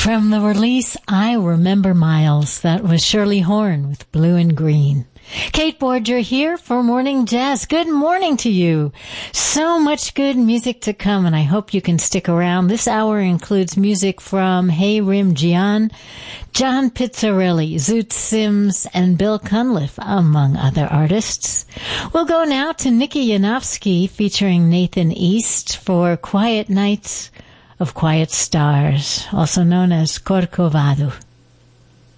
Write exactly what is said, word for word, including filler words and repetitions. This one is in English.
From the release I Remember Miles, that was Shirley Horn with Blue and Green. Kate Borger here for Morning Jazz. Good morning to you. So much good music to come, and I hope you can stick around. This hour includes music from Hey Rim Jian, John Pizzarelli, Zoot Sims, and Bill Cunliffe, among other artists. We'll go now to Nikki Yanofsky featuring Nathan East for Quiet Nights of Quiet Stars, also known as Corcovado.